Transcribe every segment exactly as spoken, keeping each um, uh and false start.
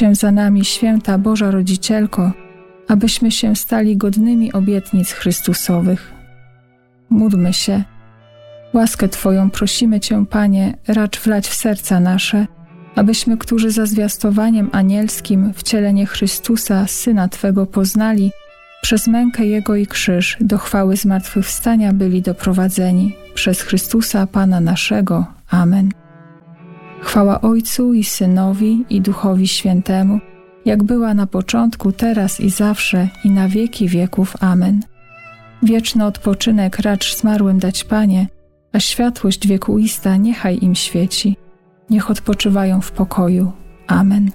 się za nami, święta Boża Rodzicielko, abyśmy się stali godnymi obietnic Chrystusowych. Módlmy się. Łaskę Twoją prosimy Cię, Panie, racz wlać w serca nasze, abyśmy, którzy za zwiastowaniem anielskim wcielenie Chrystusa, Syna Twego, poznali, przez mękę Jego i krzyż do chwały zmartwychwstania byli doprowadzeni. Przez Chrystusa Pana naszego. Amen. Chwała Ojcu i Synowi i Duchowi Świętemu, jak była na początku, teraz i zawsze, i na wieki wieków. Amen. Wieczny odpoczynek racz zmarłym dać, Panie, a światłość wiekuista niechaj im świeci. Niech odpoczywają w pokoju. Amen.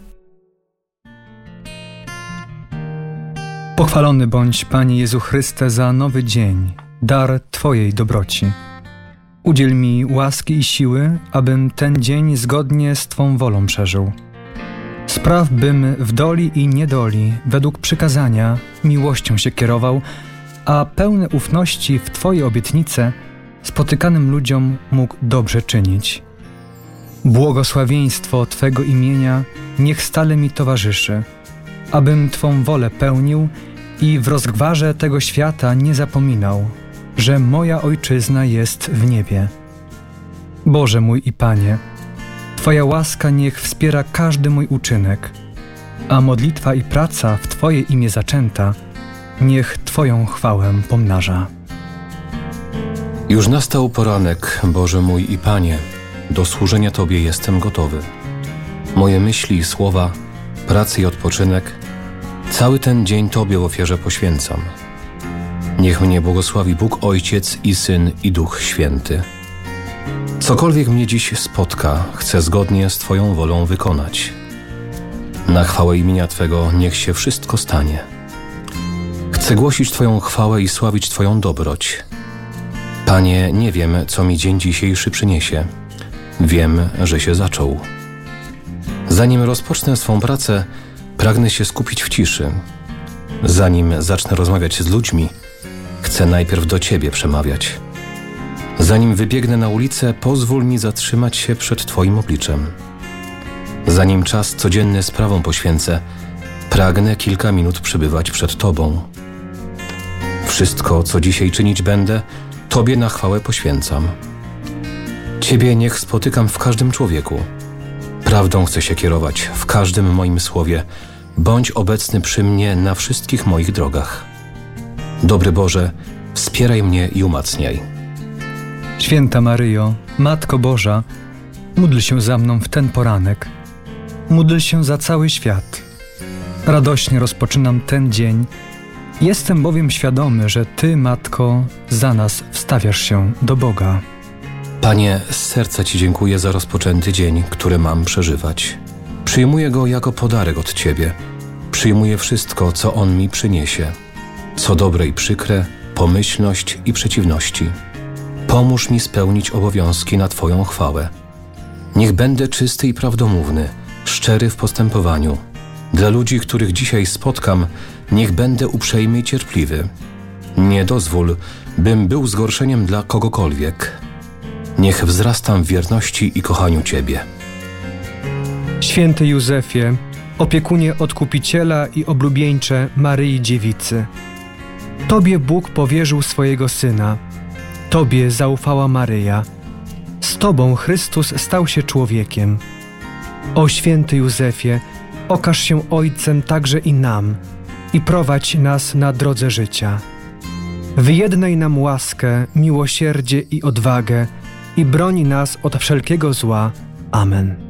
Pochwalony bądź, Panie Jezu Chryste, za nowy dzień, dar Twojej dobroci. Udziel mi łaski i siły, abym ten dzień zgodnie z Twą wolą przeżył. Spraw, bym w doli i niedoli, według przykazania, miłością się kierował, a pełny ufności w Twoje obietnice spotykanym ludziom mógł dobrze czynić. Błogosławieństwo Twego imienia niech stale mi towarzyszy, abym Twą wolę pełnił i w rozgwarze tego świata nie zapominał, że moja Ojczyzna jest w niebie. Boże mój i Panie, Twoja łaska niech wspiera każdy mój uczynek, a modlitwa i praca w Twoje imię zaczęta niech Twoją chwałę pomnaża. Już nastał poranek, Boże mój i Panie, do służenia Tobie jestem gotowy. Moje myśli i słowa, pracy i odpoczynek, cały ten dzień Tobie w ofierze poświęcam. Niech mnie błogosławi Bóg Ojciec i Syn i Duch Święty. Cokolwiek mnie dziś spotka, chcę zgodnie z Twoją wolą wykonać. Na chwałę imienia Twego niech się wszystko stanie. Chcę głosić Twoją chwałę i sławić Twoją dobroć. Panie, nie wiem, co mi dzień dzisiejszy przyniesie. Wiem, że się zaczął. Zanim rozpocznę swą pracę, pragnę się skupić w ciszy. Zanim zacznę rozmawiać z ludźmi, chcę najpierw do Ciebie przemawiać. Zanim wybiegnę na ulicę, pozwól mi zatrzymać się przed Twoim obliczem. Zanim czas codzienny sprawom poświęcę, pragnę kilka minut przebywać przed Tobą. Wszystko, co dzisiaj czynić będę, Tobie na chwałę poświęcam. Ciebie niech spotykam w każdym człowieku. Prawdą chcę się kierować w każdym moim słowie. Bądź obecny przy mnie na wszystkich moich drogach. Dobry Boże, wspieraj mnie i umacniaj. Święta Maryjo, Matko Boża, módl się za mną w ten poranek. Módl się za cały świat. Radośnie rozpoczynam ten dzień. Jestem bowiem świadomy, że Ty, Matko, za nas wstawiasz się do Boga. Panie, z serca Ci dziękuję za rozpoczęty dzień, który mam przeżywać. Przyjmuję go jako podarek od Ciebie. Przyjmuję wszystko, co on mi przyniesie. Co dobre i przykre, pomyślność i przeciwności. Pomóż mi spełnić obowiązki na Twoją chwałę. Niech będę czysty i prawdomówny, szczery w postępowaniu. Dla ludzi, których dzisiaj spotkam, niech będę uprzejmy i cierpliwy. Nie dozwól, bym był zgorszeniem dla kogokolwiek. Niech wzrastam w wierności i kochaniu Ciebie. Święty Józefie, opiekunie Odkupiciela i oblubieńcze Maryi Dziewicy, Tobie Bóg powierzył swojego Syna, Tobie zaufała Maryja, z Tobą Chrystus stał się człowiekiem. O święty Józefie, okaż się Ojcem także i nam i prowadź nas na drodze życia. Wyjednaj nam łaskę, miłosierdzie i odwagę i broni nas od wszelkiego zła. Amen.